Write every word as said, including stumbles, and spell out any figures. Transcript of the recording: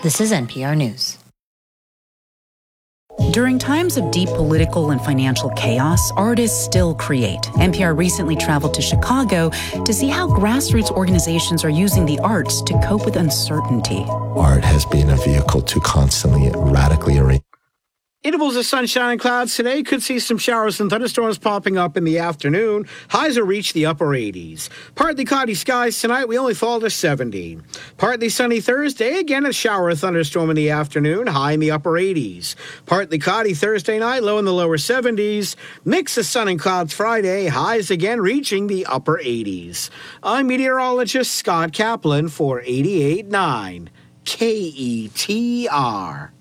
This is N P R News. During times of deep political and financial chaos, artists still create. N P R recently traveled to Chicago to see how grassroots organizations are using the arts to cope with uncertainty. Art has been a vehicle to constantly radically arrange. Intervals of sunshine and clouds today. Could see some showers and thunderstorms popping up in the afternoon. Highs will reach the upper eighties. Partly cloudy skies tonight. We only fall to seventy. Partly sunny Thursday. Again, a shower or thunderstorm in the afternoon. High in the upper eighties. Partly cloudy Thursday night. Low in the lower seventies. Mix of sun and clouds Friday. Highs again reaching the upper eighties. I'm meteorologist Scott Kaplan for eighty-eight point nine K E T R.